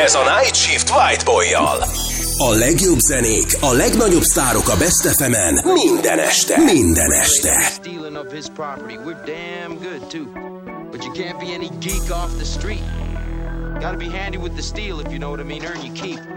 Ez a Night Shift White Boy-jal. A legjobb zenék, a legnagyobb sztárok a Best FM-en minden este. Minden este. Stealing of his property. We're damn good too. But you can't be any geek off the street. Gotta be handy with the steel if you know what I mean. Earn your keep.